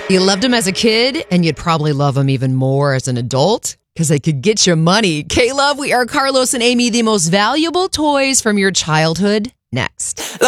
You loved them as a kid, and you'd probably love them even more as an adult because they could get you money. K-Love, we are Carlos and Amy, the most valuable toys from your childhood. Next.